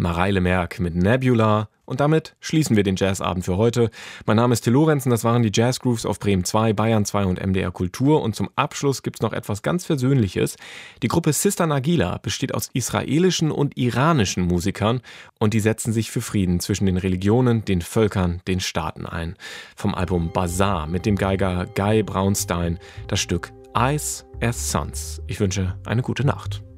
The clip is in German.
Mareile Merk mit Nebula. Und damit schließen wir den Jazzabend für heute. Mein Name ist Till Lorenzen, das waren die Jazz Grooves auf Bremen 2, Bayern 2 und MDR Kultur. Und zum Abschluss gibt's noch etwas ganz Versöhnliches. Die Gruppe Sister Nagila besteht aus israelischen und iranischen Musikern und die setzen sich für Frieden zwischen den Religionen, den Völkern, den Staaten ein. Vom Album Bazaar mit dem Geiger Guy Brownstein das Stück Eyes as Suns. Ich wünsche eine gute Nacht.